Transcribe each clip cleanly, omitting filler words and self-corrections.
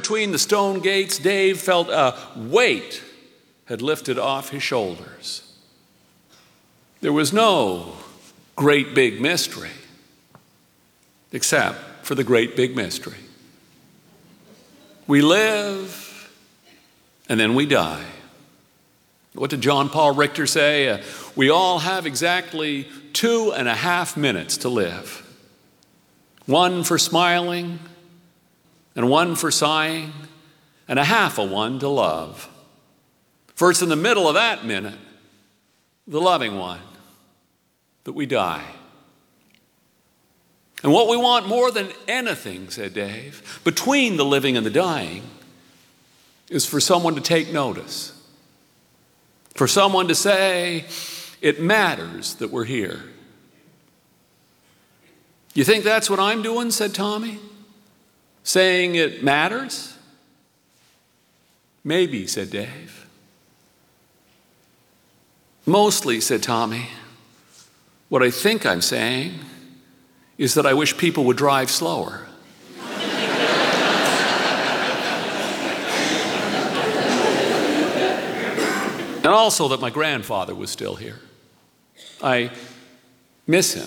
between the stone gates, Dave felt a weight had lifted off his shoulders. There was no great big mystery, except for the great big mystery. We live, and then we die. What did John Paul Richter say? We all have exactly 2.5 minutes to live. One for smiling, and one for sighing, and a half a one to love. First, in the middle of that minute, the loving one, that we die. And what we want more than anything, said Dave, between the living and the dying, is for someone to take notice. For someone to say, it matters that we're here. You think that's what I'm doing, said Tommy? Saying it matters? Maybe, said Dave. Mostly, said Tommy, what I think I'm saying is that I wish people would drive slower. And also that my grandfather was still here. I miss him.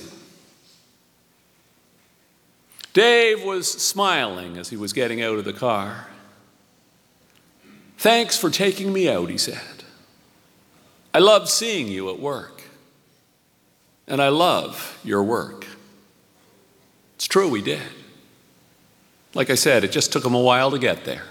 Dave was smiling as he was getting out of the car. Thanks for taking me out, he said. I loved seeing you at work. And I love your work. It's true, we did. Like I said, it just took him a while to get there.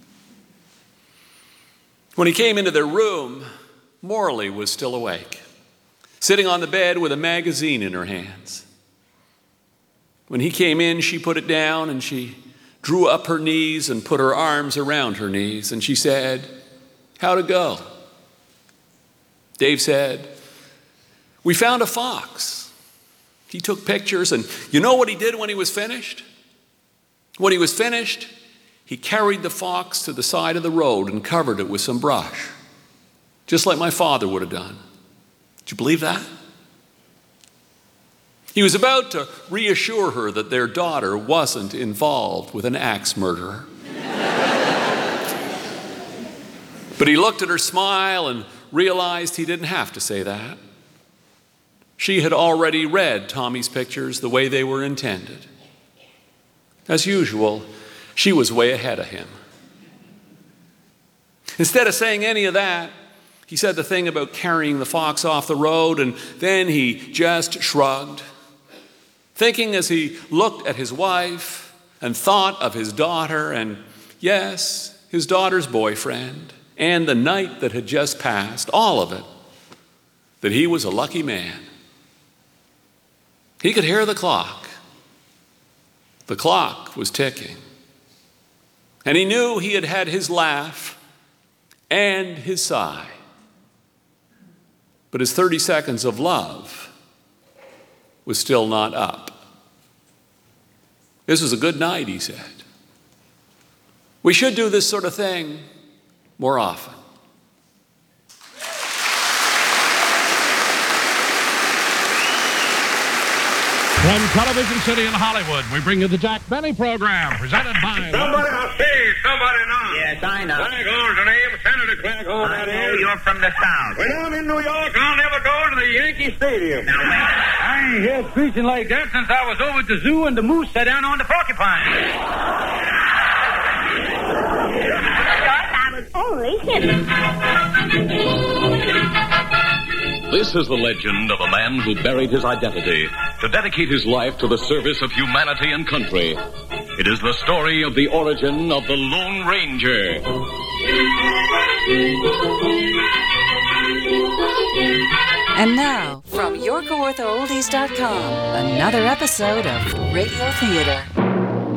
When he came into their room, Morley was still awake, sitting on the bed with a magazine in her hands. When he came in, she put it down and she drew up her knees and put her arms around her knees, and she said, "How'd it go?" Dave said, "We found a fox. He took pictures, and you know what he did when he was finished? When he was finished, he carried the fox to the side of the road and covered it with some brush, just like my father would have done." Did you believe that? He was about to reassure her that their daughter wasn't involved with an axe murderer. But he looked at her smile and realized he didn't have to say that. She had already read Tommy's pictures the way they were intended. As usual, she was way ahead of him. Instead of saying any of that, he said the thing about carrying the fox off the road, and then he just shrugged, thinking as he looked at his wife and thought of his daughter and, yes, his daughter's boyfriend and the night that had just passed, all of it, that he was a lucky man. He could hear the clock. The clock was ticking. And he knew he had had his laugh and his sigh. But his 30 seconds of love was still not up. This was a good night, he said. We should do this sort of thing more often. From Television City in Hollywood, we bring you the Jack Benny Program, presented by... Somebody I see, somebody not. Yes, I know. Claghorn's the name, Senator Claghorn, that I know is. you're from the South. When I'm in New York, I'll never go to the Yankee Stadium. Now, wait. I ain't here preaching like that since I was over at the zoo and the moose sat down on the porcupine. I was only kidding. This is the legend of a man who buried his identity to dedicate his life to the service of humanity and country. It is the story of the origin of the Lone Ranger. And now, from YorkOrthoOldies.com, another episode of Radio Theater.